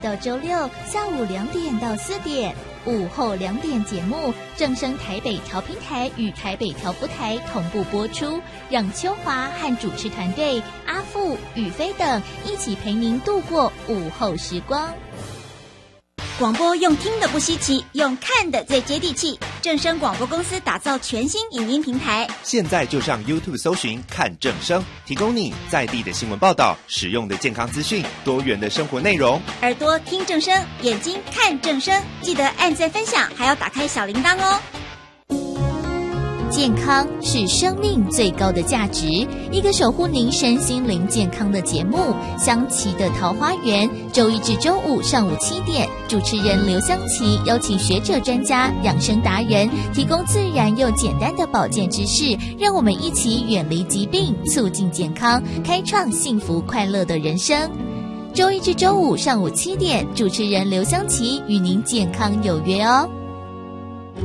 到周六下午2点到4点，午后2点节目正声台北调频台与台北调布台同步播出，让秋华和主持团队阿富、宇飞等一起陪您度过午后时光。 广播用听的不稀奇，用看的最接地气。正声广播公司打造全新影音平台， 现在就上 YouTube 搜寻看正声，提供你在地的新闻报道、实用的健康资讯、多元的生活内容。 耳朵听正声，眼睛看正声，记得按赞分享，还要打开小铃铛哦。 健康是生命最高的价值，一个守护您身心灵健康的节目——香琪的桃花源，周一至周五上午7点，主持人刘香琪邀请学者专家、养生达人，提供自然又简单的保健知识，让我们一起远离疾病，促进健康，开创幸福快乐的人生。周一至周五上午7点，主持人刘香琪与您健康有约哦。